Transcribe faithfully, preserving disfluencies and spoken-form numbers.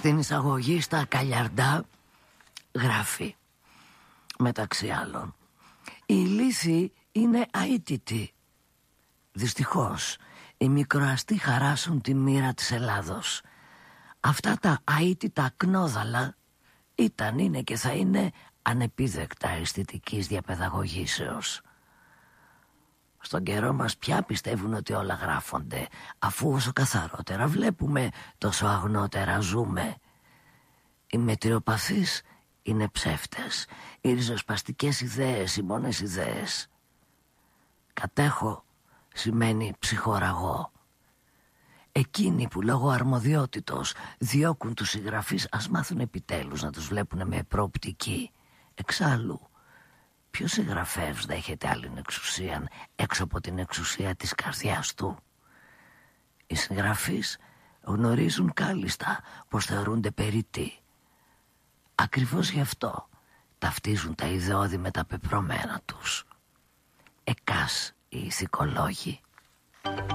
Στην εισαγωγή στα Καλιαρντά γράφει, μεταξύ άλλων, η λύθη είναι αίτητη. Δυστυχώς οι μικροαστοί χαράσουν τη μοίρα της Ελλάδος. Αυτά τα αίτητα κνόδαλα ήταν, είναι και θα είναι ανεπίδεκτα αισθητικής διαπαιδαγωγήσεως. Στον καιρό μας πια πιστεύουν ότι όλα γράφονται, αφού όσο καθαρότερα βλέπουμε τόσο αγνότερα ζούμε. Οι μετριοπαθείς είναι ψεύτες, οι ριζοσπαστικές ιδέες, οι μόνες ιδέες. Κατέχω σημαίνει ψυχοραγώ. Εκείνοι που λόγω αρμοδιότητος διώκουν τους συγγραφείς, ας μάθουν επιτέλους να τους βλέπουν με προοπτική. Εξάλλου, ποιος συγγραφέας δέχεται άλλην εξουσίαν έξω από την εξουσία της καρδιάς του? Οι συγγραφείς γνωρίζουν κάλλιστα πως θεωρούνται περιττοί. Ακριβώς γι' αυτό ταυτίζουν τα ιδεώδη με τα πεπρωμένα τους. Εκάς οι ηθικολόγοι.